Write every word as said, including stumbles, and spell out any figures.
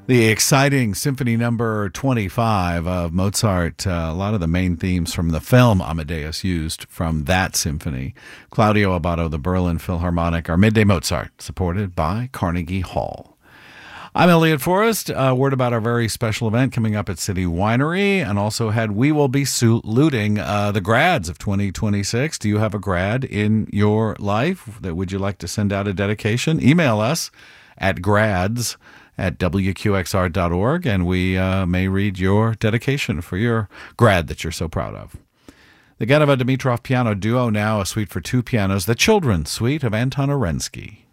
The exciting Symphony Number twenty-five of Mozart. Uh, a lot of the main themes from the film Amadeus used from that symphony. Claudio Abbado, the Berlin Philharmonic, our Midday Mozart, supported by Carnegie Hall. I'm Elliot Forrest. A word about our very special event coming up at City Winery, and also had we will be saluting uh, the grads of twenty twenty-six. Do you have a grad in your life that would you like to send out a dedication? Email us at grads at W Q X R dot org, and we uh, may read your dedication for your grad that you're so proud of. The Genova Dimitrov Piano Duo, now a suite for two pianos, the Children's Suite of Anton Orensky.